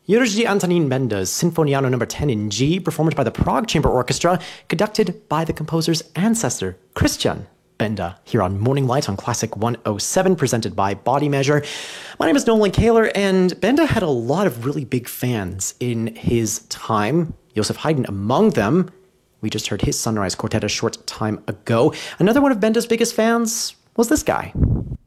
Jerzy Antonín Benda's Sinfoniano No. 10 in G, performed by the Prague Chamber Orchestra, conducted by the composer's ancestor, Christian Benda, here on Morning Light on Classic 107, presented by Body Measure. My name is Nolan Kaler, and Benda had a lot of really big fans in his time, Joseph Haydn among them. We just heard his Sunrise Quartet a short time ago. Another one of Benda's biggest fans was this guy.